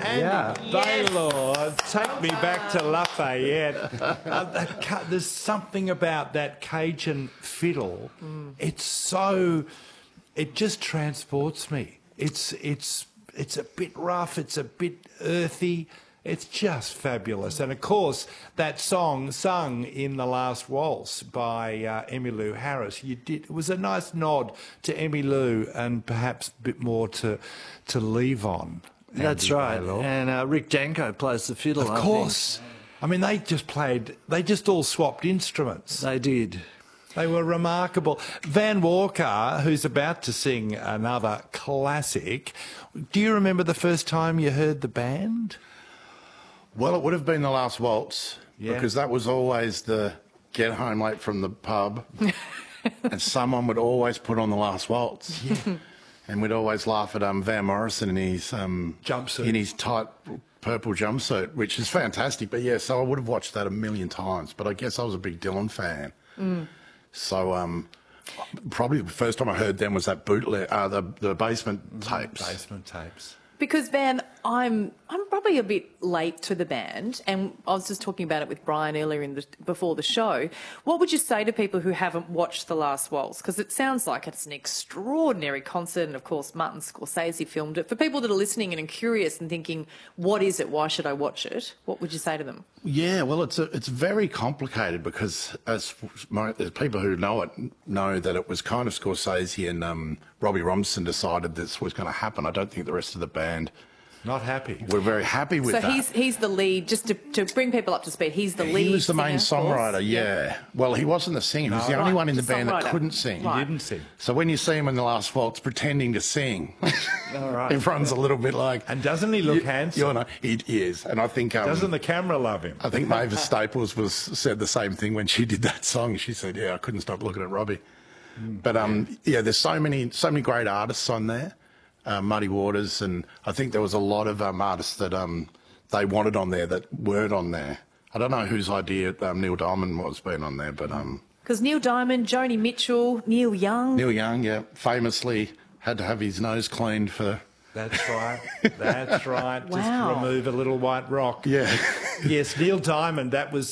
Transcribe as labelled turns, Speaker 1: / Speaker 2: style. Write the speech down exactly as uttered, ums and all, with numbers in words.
Speaker 1: Yeah.
Speaker 2: Yes.
Speaker 3: Baylor, take me back to Lafayette. Uh, that ca- there's something about that Cajun fiddle. Mm. It's so, it just transports me. It's it's it's a bit rough. It's a bit earthy. It's just fabulous. And of course, that song sung in The Last Waltz by uh, Emmylou Harris, you did. It was a nice nod to Emmylou and perhaps a bit more to to Levon.
Speaker 1: That's
Speaker 3: Andy
Speaker 1: right.
Speaker 3: Baylor.
Speaker 1: And uh, Rick Janko plays the fiddle.
Speaker 3: Of
Speaker 1: I
Speaker 3: course. I mean, they just played, they just all swapped instruments.
Speaker 1: think. They did.
Speaker 3: They were remarkable. Van Walker, who's about to sing another classic, do you remember the first time you heard the band?
Speaker 4: Well, it would have been The Last Waltz,
Speaker 3: Yeah.
Speaker 4: because that was always the get home late from the pub, and someone would always put on The Last Waltz.
Speaker 3: Yeah.
Speaker 4: And we'd always laugh at um, Van Morrison in his um,
Speaker 3: Jumpsuit.
Speaker 4: in his tight purple jumpsuit, which is fantastic. But yeah, so I would have watched that a million times. But I guess I was a big Dylan fan.
Speaker 2: Mm.
Speaker 4: So um, probably the first time I heard them was that bootleg, uh, the the basement tapes.
Speaker 3: Basement tapes.
Speaker 2: Because Van, I'm I'm probably a bit late to the band, and I was just talking about it with Brian earlier in the before the show. What would you say to people who haven't watched The Last Waltz? Because it sounds like it's an extraordinary concert, and of course Martin Scorsese filmed it. For people that are listening and are curious and thinking, "What is it? Why should I watch it?" What would you say to them?
Speaker 4: Yeah, well, it's a, it's very complicated because as, my, as people who know it know that it was kind of Scorsese and um, Robbie Robinson decided this was going to happen. I don't think the rest of the band
Speaker 3: Not happy.
Speaker 4: were very happy with
Speaker 2: So
Speaker 4: that.
Speaker 2: he's he's the lead. Just to, to bring people up to speed, he's the lead.
Speaker 4: He was the main
Speaker 2: singer, of course.
Speaker 4: songwriter, yeah. Well, he wasn't the singer. He was
Speaker 3: No,
Speaker 4: the only
Speaker 2: right,
Speaker 4: one in the
Speaker 2: the
Speaker 4: band that
Speaker 2: songwriter.
Speaker 4: couldn't sing.
Speaker 2: Right.
Speaker 3: He didn't sing.
Speaker 4: So when you see him in The Last Waltz pretending to sing,
Speaker 3: All right.
Speaker 4: everyone's a little bit like...
Speaker 3: And doesn't he look
Speaker 4: you,
Speaker 3: handsome?
Speaker 4: You know, he, he is. And I think... Um,
Speaker 3: Doesn't the camera love him?
Speaker 4: I think Mavis Staples was said the same thing when she did that song. She said, yeah, I couldn't stop looking at Robbie.
Speaker 3: Mm,
Speaker 4: but, um, yeah. yeah, there's so many so many great artists on there. Uh, Muddy Waters, and I think there was a lot of um, artists that um, they wanted on there that weren't on there. I don't know whose idea um, Neil Diamond was being on there, but um,
Speaker 2: Because Neil Diamond, Joni Mitchell, Neil Young.
Speaker 4: Neil Young, yeah, famously had to have his nose cleaned for...
Speaker 3: That's right. That's right.
Speaker 2: Wow.
Speaker 3: Just remove a little white rock.
Speaker 4: Yeah.
Speaker 3: Yes, Neil Diamond, that was